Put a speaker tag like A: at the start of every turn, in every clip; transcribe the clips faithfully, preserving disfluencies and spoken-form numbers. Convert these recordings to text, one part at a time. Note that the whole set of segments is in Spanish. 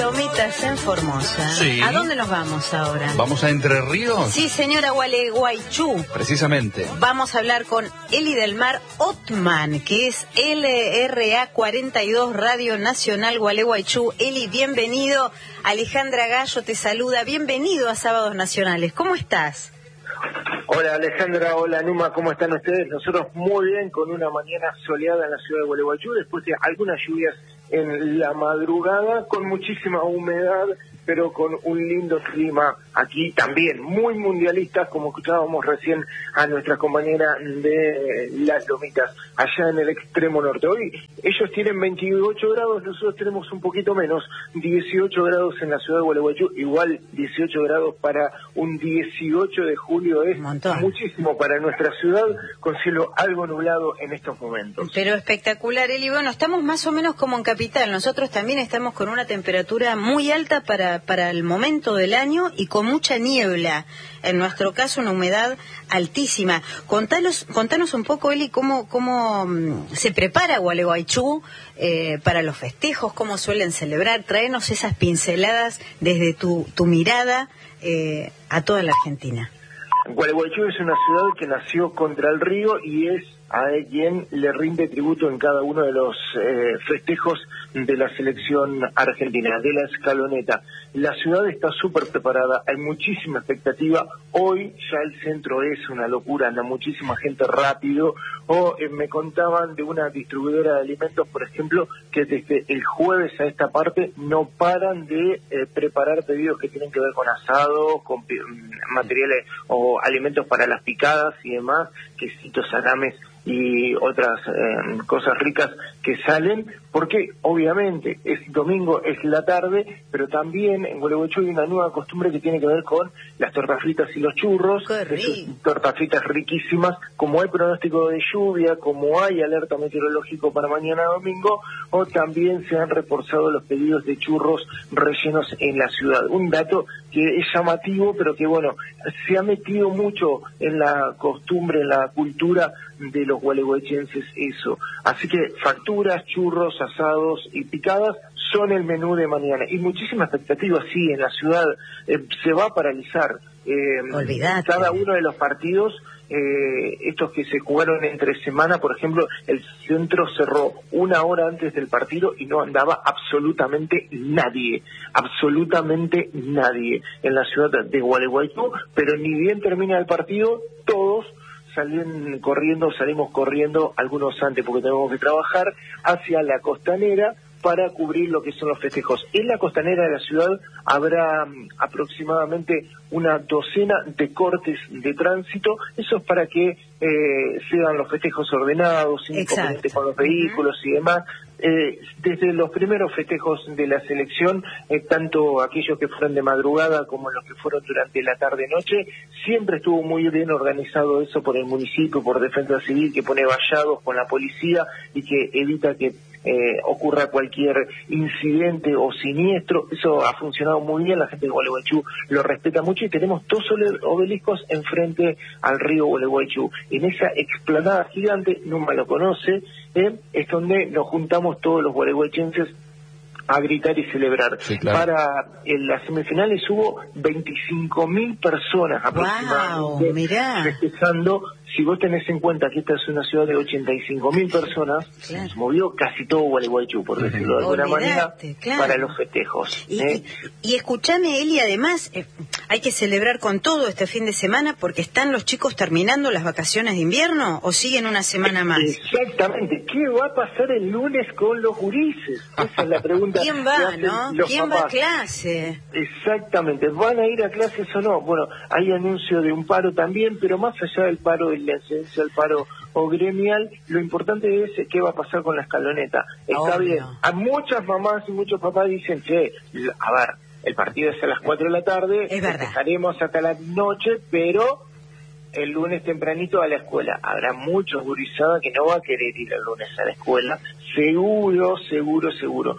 A: Lomitas en Formosa.
B: Sí.
A: ¿A dónde nos vamos ahora?
B: ¿Vamos a Entre Ríos?
A: Sí, señora, Gualeguaychú.
B: Precisamente.
A: Vamos a hablar con Eli del Mar Otman, que es L R A cuarenta y dos Radio Nacional Gualeguaychú. Eli, bienvenido. Alejandra Gallo te saluda. Bienvenido a Sábados Nacionales. ¿Cómo estás?
C: Hola Alejandra, hola Numa, ¿cómo están ustedes? Nosotros muy bien, con una mañana soleada en la ciudad de Gualeguaychú, después de algunas lluvias en la madrugada, con muchísima humedad, pero con un lindo clima aquí también, muy mundialistas, como escuchábamos recién a nuestra compañera de Las Lomitas, allá en el extremo norte. Hoy ellos tienen veintiocho grados, nosotros tenemos un poquito menos, dieciocho grados en la ciudad de Gualeguaychú, igual dieciocho grados para un dieciocho de julio es muchísimo para nuestra ciudad, con cielo algo nublado en estos momentos.
A: Pero espectacular, Eli. Bueno, estamos más o menos como en Capital, nosotros también estamos con una temperatura muy alta para para el momento del año y con mucha niebla, en nuestro caso una humedad altísima. Contanos, contanos un poco, Eli, cómo, cómo se prepara Gualeguaychú eh, para los festejos, cómo suelen celebrar. Tráenos esas pinceladas desde tu, tu mirada eh, a toda la Argentina.
C: Gualeguaychú es una ciudad que nació contra el río y es a quien le rinde tributo en cada uno de los eh, festejos de la selección argentina, de la escaloneta. La ciudad está súper preparada, hay muchísima expectativa. Hoy ya el centro es una locura, anda muchísima gente rápido. O eh, me contaban de una distribuidora de alimentos, por ejemplo, que desde el jueves a esta parte no paran de eh, preparar pedidos que tienen que ver con asado, con materiales o alimentos para las picadas y demás, quesitos, salames y otras eh, cosas ricas que salen, porque obviamente es domingo, es la tarde, pero también en Gualeguaychú hay una nueva costumbre que tiene que ver con las tortas fritas y los churros. Esas tortas fritas riquísimas, como hay pronóstico de lluvia, como hay alerta meteorológico para mañana domingo, o también se han reforzado los pedidos de churros rellenos en la ciudad. Un dato que es llamativo, pero que bueno, se ha metido mucho en la costumbre, en la cultura de los gualeguaychenses eso. Así que facturas, churros, asados y picadas son el menú de mañana. Y muchísima expectativa, sí, en la ciudad eh, se va a paralizar. Eh,
A: Olvídate.
C: Cada uno de los partidos, eh, estos que se jugaron entre semana, por ejemplo, el centro cerró una hora antes del partido y no andaba absolutamente nadie, absolutamente nadie en la ciudad de Gualeguaychú, pero ni bien termina el partido, todos salen corriendo, salimos corriendo, algunos antes porque tenemos que trabajar, hacia la costanera para cubrir lo que son los festejos. En la costanera de la ciudad habrá um, aproximadamente una docena de cortes de tránsito, eso es para que eh, sean los festejos ordenados, sin inconvenientes con los vehículos uh-huh. y demás. Eh, desde los primeros festejos de la selección, eh, tanto aquellos que fueron de madrugada como los que fueron durante la tarde-noche, siempre estuvo muy bien organizado eso por el municipio, por Defensa Civil, que pone vallados con la policía y que evita que eh, ocurra cualquier incidente o siniestro. Eso ha funcionado muy bien, la gente de Gualeguaychú lo respeta mucho y tenemos dos obeliscos enfrente al río Gualeguaychú. En esa explanada gigante, Numa lo conoce, eh, es donde nos juntamos todos los gualeguaychenses a gritar y celebrar. Sí, claro. Para en las semifinales hubo veinticinco mil personas aproximadamente.
A: Wow, mirá.
C: Festejando. Si vos tenés en cuenta que esta es una ciudad de ochenta y cinco mil personas, claro, se movió casi todo Gualeguaychú, por decirlo de alguna
A: Olvidate,
C: manera,
A: claro,
C: para los festejos.
A: Y,
C: ¿eh?
A: y, y escúchame, Eli, además eh, hay que celebrar con todo este fin de semana porque están los chicos terminando las vacaciones de invierno o siguen una semana más.
C: Exactamente. ¿Qué va a pasar el lunes con los gurises? Esa es la pregunta.
A: ¿Quién va, no? ¿Quién papás. va a clase?
C: Exactamente. ¿Van a ir a clases o no? Bueno, hay anuncio de un paro también, pero más allá del paro del la incidencia del paro o gremial, lo importante es qué va a pasar con la escaloneta. Está oh, bien, no. A muchas mamás y muchos papás dicen, che, a ver, el partido es a las cuatro de la tarde,
A: es verdad,
C: estaremos hasta la noche, pero el lunes tempranito a la escuela. Habrá muchos gurizadas que no va a querer ir el lunes a la escuela. Seguro, seguro, seguro.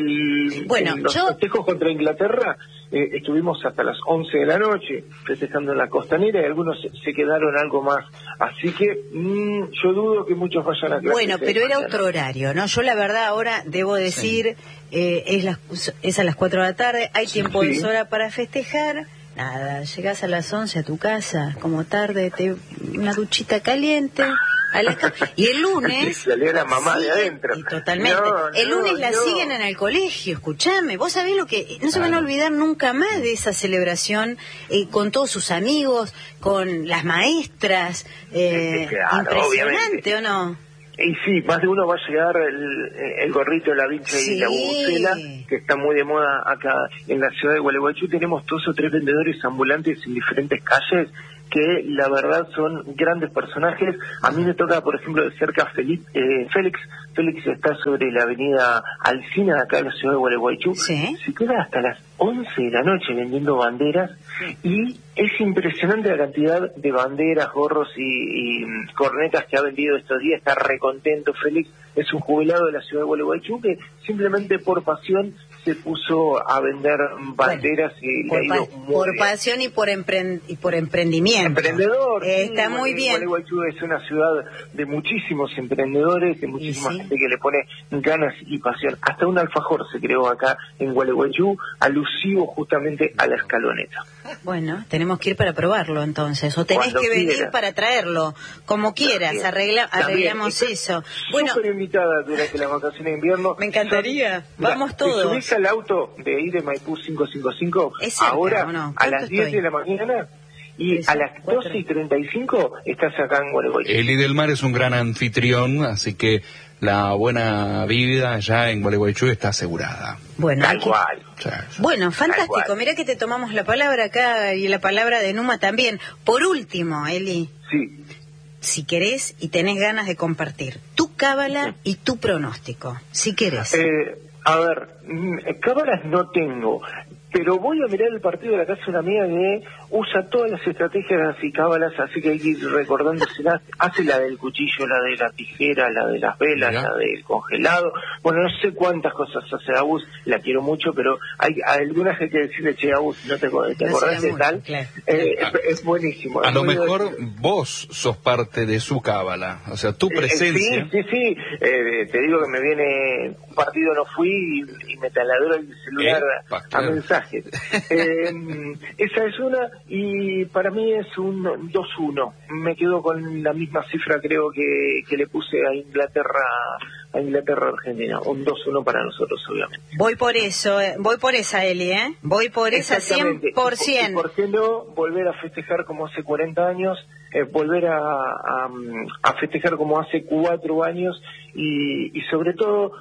C: El,
A: bueno,
C: en los
A: yo...
C: festejos contra Inglaterra eh, estuvimos hasta las once de la noche festejando en la Costanera y algunos se, se quedaron algo más. Así que mmm, yo dudo que muchos vayan a clase.
A: Bueno, pero era otro horario, ¿no? Yo la verdad ahora debo decir, sí. eh, es, las, es a las cuatro de la tarde, hay tiempo sí. de sobra para festejar. Nada, llegás a las once a tu casa, como tarde, te, una duchita caliente, a la ca- y el lunes...
C: Salió la mamá
A: sigue,
C: de adentro.
A: Y totalmente. No, el
C: no,
A: lunes la
C: no.
A: siguen en el colegio, escuchame, vos sabés lo que... No se van a olvidar nunca más de esa celebración, eh, con todos sus amigos, con las maestras, eh,
C: claro,
A: impresionante,
C: obviamente.
A: ¿o no?
C: Y sí, más de uno va a llegar el, el gorrito, la vincha
A: sí.
C: y la bubucela, que está muy de moda acá en la ciudad de Gualeguaychú. Tenemos dos o tres vendedores ambulantes en diferentes calles que la verdad son grandes personajes. A mí me toca, por ejemplo, de cerca Felipe, eh, Félix. Félix está sobre la avenida Alsina, acá en la ciudad de Gualeguaychú.
A: ¿Sí?
C: Se queda hasta las once de la noche vendiendo banderas y es impresionante la cantidad de banderas, gorros y, y cornetas que ha vendido estos días. Está recontento Félix. Es un jubilado de la ciudad de Gualeguaychú que simplemente por pasión se puso a vender banderas bueno, y
A: por,
C: le ha ido
A: pa
C: muy
A: por
C: bien.
A: pasión y por emprend y por emprendimiento.
C: Emprendedor.
A: Eh,
C: sí,
A: está muy bien.
C: Gualeguaychú es una ciudad de muchísimos emprendedores, de muchísima
A: sí.
C: gente que le pone ganas y pasión. Hasta un alfajor se creó acá en Gualeguaychú, alusivo justamente a la escaloneta.
A: Bueno, tenemos que ir para probarlo entonces, o tenés
C: Cuando
A: que venir
C: quieras.
A: para traerlo, como quieras, arregla arreglamos
C: También,
A: eso. Bueno,
C: súper invitada durante las vacaciones de invierno.
A: Me encantaría, Son, vamos
C: mira,
A: todos.
C: Si subís al auto de ahí de Maipú cinco cinco cinco,
A: cerca,
C: ahora
A: no?
C: a las diez
A: estoy?
C: de la mañana, y
A: Eso,
C: a las doce y treinta y cinco estás acá en Gualeguaychú.
B: Eli del Mar es un gran anfitrión, así que la buena vida ya en Gualeguaychú está asegurada.
A: Bueno,
C: Tal
A: que...
C: cual.
B: Sí, sí.
A: Bueno, fantástico. Mirá que te tomamos la palabra acá y la palabra de Numa también. Por último, Eli.
C: Sí.
A: Si querés y tenés ganas de compartir tu cábala y tu pronóstico, si querés.
C: Eh, a ver, cábalas no tengo, pero voy a mirar el partido de la casa de una amiga que usa todas las estrategias y cábalas, así que hay que ir recordándoselas. Hace la del cuchillo, la de la tijera, la de las velas, Mira. la del congelado. Bueno, no sé cuántas cosas hace Agus, la quiero mucho, pero hay, hay algunas que hay que decirle, che, Agus, ¿no te, te
A: no
C: acordás de
A: mucho,
C: tal?
A: Claro.
C: Eh, es, es buenísimo.
B: A
C: es
B: lo mejor
C: divertido.
B: Vos sos parte de su cábala, o sea, tu presencia.
C: Eh, sí, sí, sí. Eh, te digo que me viene, un partido no fui y, y me taladró el celular
B: ¿Eh?
C: a, a mensajes. eh, esa es una, y para mí es un dos uno. Me quedo con la misma cifra, creo que, que le puse a Inglaterra, a Inglaterra Argentina. Un dos uno para nosotros, obviamente.
A: Voy por eso, eh, voy por esa, Eli, ¿eh? Voy por esa cien por ciento.
C: ¿Y por qué no volver a festejar como hace cuarenta años? Eh, volver a, a, a festejar como hace cuatro años y, y sobre todo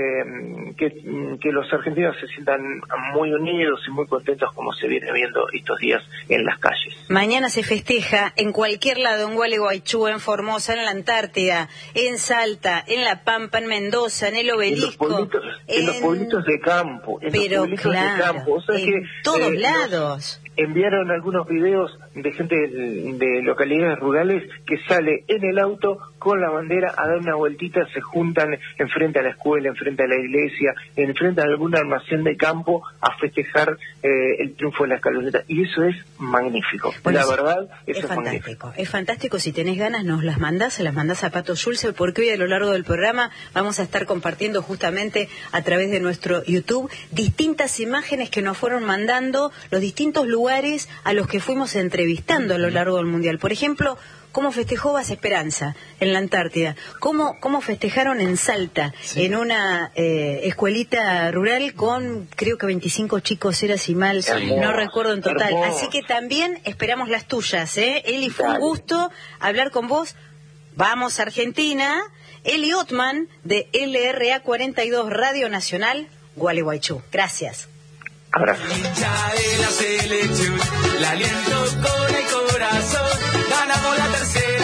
C: eh, que, que los argentinos se sientan muy unidos y muy contentos como se viene viendo estos días en las calles.
A: Mañana se festeja en cualquier lado, en Gualeguaychú, en Formosa, en la Antártida, en Salta, en La Pampa, en Mendoza, en el Obelisco.
C: En los pueblitos, en... En los pueblitos de campo. En
A: pero
C: los pueblitos
A: claro,
C: de campo. O sea
A: en
C: que,
A: todos
C: eh,
A: lados.
C: Enviaron algunos videos de gente de, de localidades rurales que sale en el auto con la bandera a dar una vueltita, se juntan enfrente a la escuela, enfrente a la iglesia, enfrente a algún almacén de campo a festejar eh, el triunfo de la escaloneta. Y eso es magnífico.
A: Bueno,
C: la
A: sí,
C: verdad, eso
A: es,
C: es
A: fantástico.
C: magnífico.
A: Es fantástico. Si tenés ganas, nos las mandás, se las mandás a Pato Schulze, porque hoy a lo largo del programa vamos a estar compartiendo justamente a través de nuestro YouTube distintas imágenes que nos fueron mandando los distintos lugares a los que fuimos entrevistando a lo largo del Mundial. Por ejemplo, cómo festejó Bas Esperanza en la Antártida, cómo, cómo festejaron en Salta, sí. en una eh, escuelita rural con creo que veinticinco chicos, era si mal, hermoso, no recuerdo en total. Hermoso. Así que también esperamos las tuyas, ¿eh? Eli, fue Dale. un gusto hablar con vos. Vamos a Argentina. Eli Ottman de L R A cuarenta y dos Radio Nacional, Gualeguaychú. Gracias.
C: Abrazo.
D: La aliento con el corazón, ganamos la tercera.